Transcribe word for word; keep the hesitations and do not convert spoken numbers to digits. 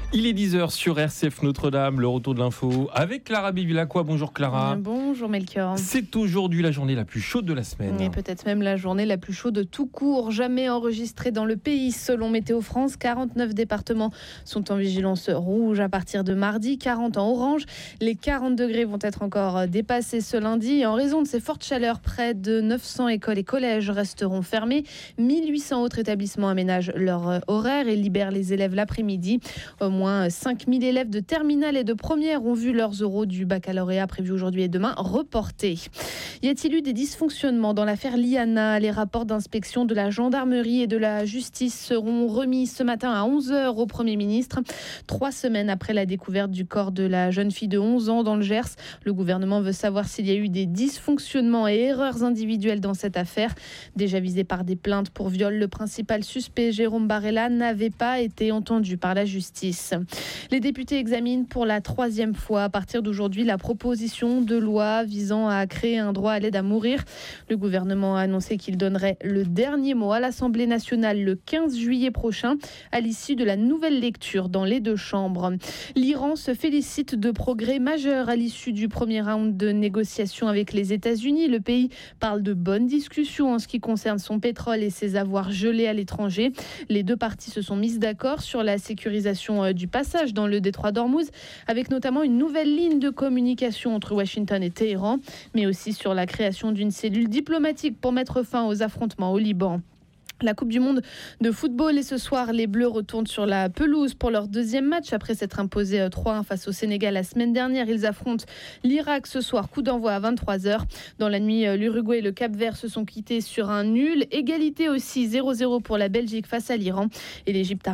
Il est dix heures sur R C F Notre-Dame, le retour de l'info avec Clara Bevilacqua. Bonjour Clara. Bonjour Melchior. C'est aujourd'hui la journée la plus chaude de la semaine. Et peut-être même la journée la plus chaude tout court, jamais enregistrée dans le pays. Selon Météo France, quarante-neuf départements sont en vigilance rouge à partir de mardi, quarante en orange. Les quarante degrés vont être encore dépassés ce lundi. Et en raison de ces fortes chaleurs, près de neuf cents écoles et collèges resteront fermés. mille huit cents autres établissements aménagent leur horaire et libèrent les élèves l'après-midi. Au moins cinq mille élèves de terminale et de première ont vu leurs oraux du baccalauréat prévus aujourd'hui et demain reportés. Y a-t-il eu des dysfonctionnements dans l'affaire Liana ? Les rapports d'inspection de la gendarmerie et de la justice seront remis ce matin à onze heures au Premier ministre. Trois semaines après la découverte du corps de la jeune fille de onze ans dans le Gers, le gouvernement veut savoir s'il y a eu des dysfonctionnements et erreurs individuelles dans cette affaire. Déjà visé par des plaintes pour viol, le principal suspect, Jérôme Barella, n'avait pas été entendu par la justice. Les députés examinent pour la troisième fois à partir d'aujourd'hui la proposition de loi visant à créer un droit à l'aide à mourir. Le gouvernement a annoncé qu'il donnerait le dernier mot à l'Assemblée nationale le quinze juillet prochain, à l'issue de la nouvelle lecture dans les deux chambres. L'Iran se félicite de progrès majeurs à l'issue du premier round de négociations avec les États-Unis. Le pays parle de bonnes discussions en ce qui concerne son pétrole et ses avoirs gelés à l'étranger. Les deux parties se sont mises d'accord sur la sécurisation du passage dans le détroit d'Ormuz, avec notamment une nouvelle ligne de communication entre Washington et Téhéran, mais aussi sur la création d'une cellule diplomatique pour mettre fin aux affrontements au Liban. La Coupe du Monde de football et ce soir, les Bleus retournent sur la pelouse pour leur deuxième match après s'être imposés trois un face au Sénégal la semaine dernière. Ils affrontent l'Irak ce soir, coup d'envoi à vingt-trois heures. Dans la nuit, l'Uruguay et le Cap-Vert se sont quittés sur un nul. Égalité aussi zéro zéro pour la Belgique face à l'Iran et l'Égypte a